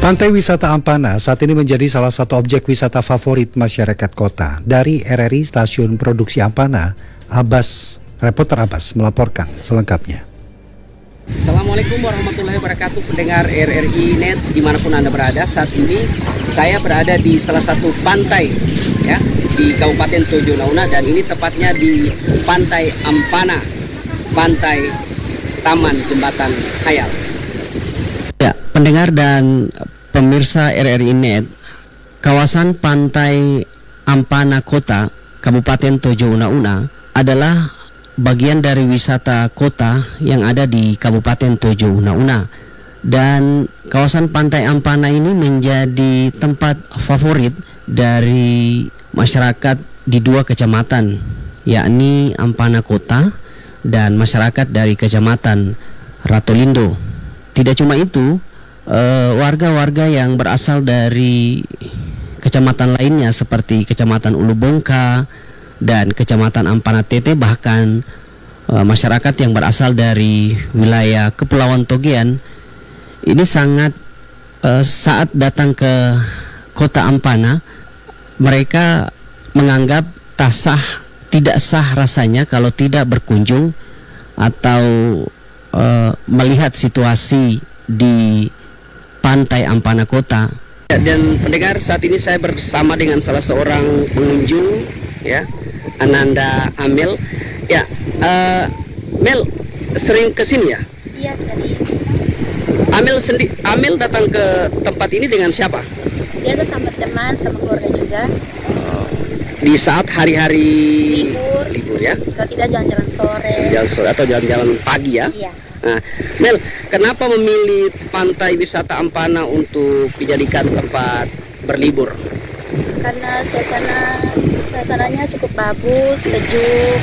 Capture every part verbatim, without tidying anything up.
Pantai Wisata Ampana saat ini menjadi salah satu objek wisata favorit masyarakat kota. Dari R R I Stasiun Produksi Ampana, Abbas, reporter Abbas melaporkan selengkapnya. Assalamualaikum warahmatullahi wabarakatuh, pendengar R R I Net dimanapun Anda berada. Saat ini saya berada di salah satu pantai ya di Kabupaten Tojo Una, dan ini tepatnya di Pantai Ampana, Pantai Taman Jembatan Khayal. Ya, pendengar dan pemirsa R R I Net, kawasan Pantai Ampana Kota Kabupaten Tojo Una adalah bagian dari wisata kota yang ada di Kabupaten Tojo Una, dan kawasan Pantai Ampana ini menjadi tempat favorit dari masyarakat di dua kecamatan, yakni Ampana Kota dan masyarakat dari Kecamatan Ratolindo. Tidak cuma itu, warga-warga yang berasal dari kecamatan lainnya seperti Kecamatan Ulu Bongka dan Kecamatan Ampana Tete, bahkan e, masyarakat yang berasal dari wilayah Kepulauan Togean ini sangat e, saat datang ke kota Ampana, mereka menganggap tak sah, tidak sah rasanya kalau tidak berkunjung atau e, melihat situasi di Pantai Ampana Kota. Dan pendengar, saat ini saya bersama dengan salah seorang pengunjung ya, Ananda Amel. Ya, uh, Mel sering kesini ya? Iya, sering. Amel sendi Amel datang ke tempat ini dengan siapa? Biasa sama teman, sama keluarga juga. Uh, di saat hari-hari libur, libur ya? Kalau tidak jalan-jalan sore. Jalan sore atau jalan-jalan pagi ya? Iya. Nah, Mel, kenapa memilih Pantai Wisata Ampana untuk dijadikan tempat berlibur? Karena suasana suasananya cukup bagus, sejuk,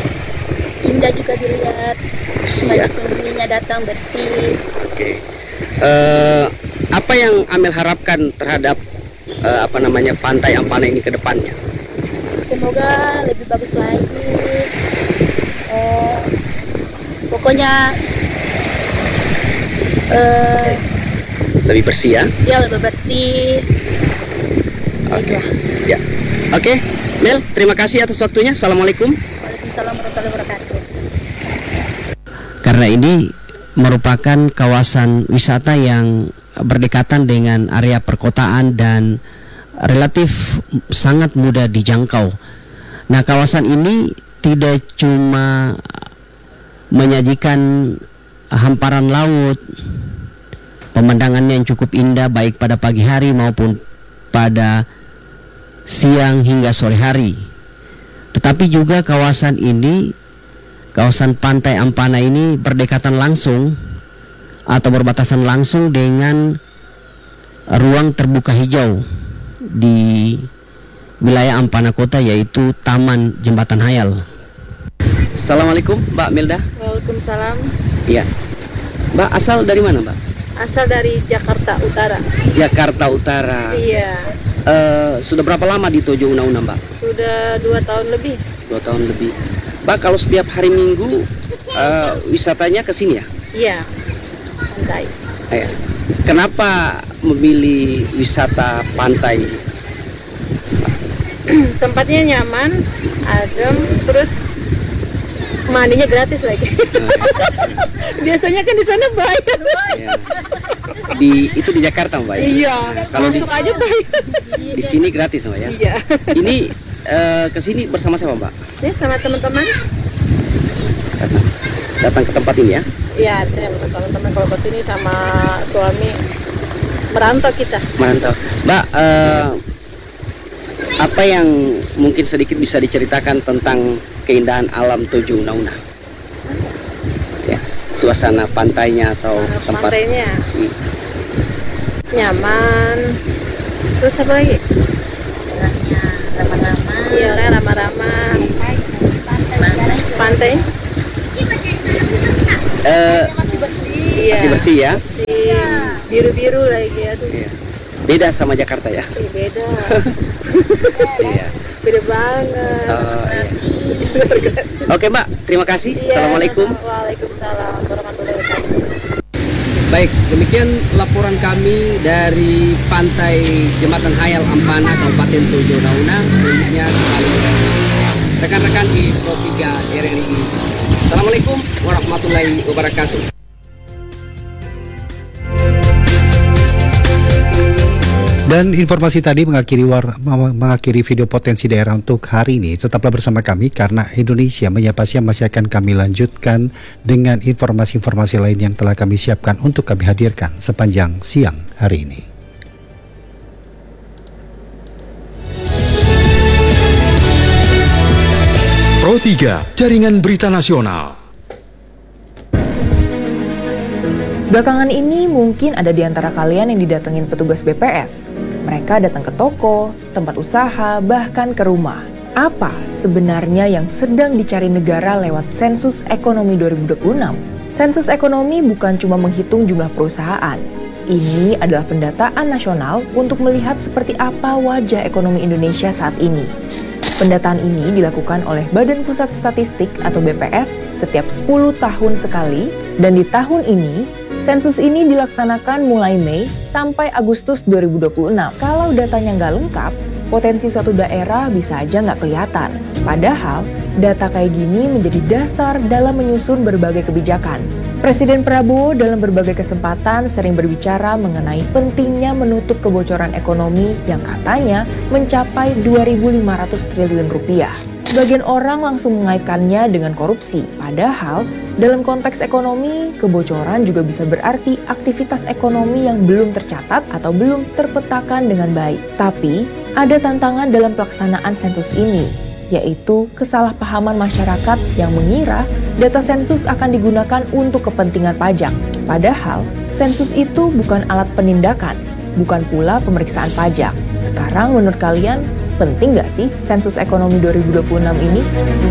indah juga dilihat. Bersih ya? Banyak pengunjungnya datang, bersih. Oke. Uh, apa yang Amel harapkan terhadap uh, apa namanya Pantai Ampana ini ke depannya? Semoga lebih bagus lagi. Uh, pokoknya uh, lebih bersih ya? Ya, lebih bersih. Oke. Okay. Ya. Oke, okay. Mel, terima kasih atas waktunya. Assalamualaikum. Waalaikumsalam warahmatullahi wabarakatuh. Karena ini merupakan kawasan wisata yang berdekatan dengan area perkotaan dan relatif sangat mudah dijangkau. Nah, kawasan ini tidak cuma menyajikan hamparan laut, pemandangannya yang cukup indah baik pada pagi hari maupun pada siang hingga sore hari, tetapi juga kawasan ini, kawasan Pantai Ampana ini berdekatan langsung atau berbatasan langsung dengan ruang terbuka hijau di wilayah Ampana Kota, yaitu Taman Jembatan Khayal. Assalamualaikum, Mbak Milda. Waalaikumsalam. Iya, Mbak asal dari mana, Mbak? Asal dari Jakarta Utara. Jakarta Utara. Iya. Uh, sudah berapa lama di Tojo Una, Mbak? Sudah dua tahun lebih. Dua tahun lebih. Mbak, kalau setiap hari Minggu uh, wisatanya ke sini ya? Iya. Pantai. Iya. Kenapa memilih wisata pantai? Tempatnya nyaman, adem, terus mandinya gratis lagi. Biasanya kan di sana bayar. Ya. Di itu di Jakarta, Mbak ya? Iya. Kalau masuk di, aja bayar. Di sini gratis, Mbak ya? Iya. Ini uh, ke sini bersama siapa, Mbak? Ya, sama teman-teman. Datang. Datang ke tempat ini ya? Iya, saya sama teman-teman. Kalau ke sini sama suami, merantau kita. Merantau. Mbak, uh, apa yang mungkin sedikit bisa diceritakan tentang keindahan alam Tojo Una? Ya, suasana pantainya atau suasana tempat pantainya hmm. nyaman. Terus apa lagi? Orangnya ramah-ramah. Iya, orangnya ramah-ramah. Pantai Uh, masih bersih. Iya, masih bersih ya? Bersih. Biru-biru lagi, aduh. Iya. Beda sama Jakarta ya? Ih, beda. Iya. Beda banget. Oh, iya. Oke, Mbak, terima kasih. Iya, Assalamualaikum. Waalaikumsalam warahmatullahi wabarakatuh. Baik, demikian laporan kami dari Pantai Jembatan Hayal Ampana, Kabupaten Tojo Nauna. Selanjutnya kembali rekan-rekan di Pro tiga R R I. Assalamualaikum warahmatullahi wabarakatuh. Dan informasi tadi mengakhiri, war, mengakhiri video potensi daerah untuk hari ini. Tetaplah bersama kami karena Indonesia Menyapa Siang masih akan kami lanjutkan dengan informasi-informasi lain yang telah kami siapkan untuk kami hadirkan sepanjang siang hari ini. Pro tiga, Jaringan Berita Nasional. Belakangan ini mungkin ada di antara kalian yang didatengin petugas B P S. Mereka datang ke toko, tempat usaha, bahkan ke rumah. Apa sebenarnya yang sedang dicari negara lewat sensus ekonomi dua ribu dua puluh enam? Sensus ekonomi bukan cuma menghitung jumlah perusahaan. Ini adalah pendataan nasional untuk melihat seperti apa wajah ekonomi Indonesia saat ini. Pendataan ini dilakukan oleh Badan Pusat Statistik atau B P S setiap sepuluh tahun sekali, dan di tahun ini sensus ini dilaksanakan mulai Mei sampai Agustus dua ribu dua puluh enam. Kalau datanya nggak lengkap, potensi suatu daerah bisa aja nggak kelihatan. Padahal, data kayak gini menjadi dasar dalam menyusun berbagai kebijakan. Presiden Prabowo dalam berbagai kesempatan sering berbicara mengenai pentingnya menutup kebocoran ekonomi yang katanya mencapai dua ribu lima ratus triliun rupiah. Sebagian orang langsung mengaitkannya dengan korupsi, padahal dalam konteks ekonomi, kebocoran juga bisa berarti aktivitas ekonomi yang belum tercatat atau belum terpetakan dengan baik. Tapi, ada tantangan dalam pelaksanaan sensus ini, yaitu kesalahpahaman masyarakat yang mengira data sensus akan digunakan untuk kepentingan pajak. Padahal, sensus itu bukan alat penindakan, bukan pula pemeriksaan pajak. Sekarang menurut kalian, penting nggak sih sensus ekonomi dua ribu dua puluh enam ini?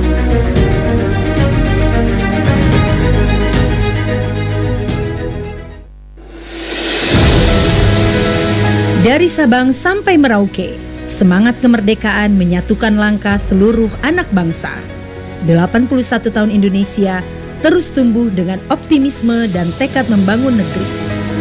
Dari Sabang sampai Merauke, semangat kemerdekaan menyatukan langkah seluruh anak bangsa. delapan puluh satu tahun Indonesia terus tumbuh dengan optimisme dan tekad membangun negeri.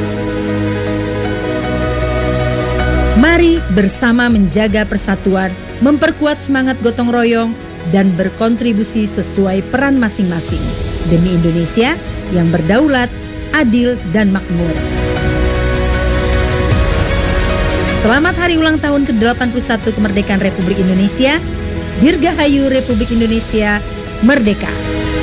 Mari bersama menjaga persatuan, memperkuat semangat gotong royong, dan berkontribusi sesuai peran masing-masing demi Indonesia yang berdaulat, adil, dan makmur. Selamat Hari Ulang Tahun ke delapan puluh satu Kemerdekaan Republik Indonesia. Dirgahayu Republik Indonesia Merdeka.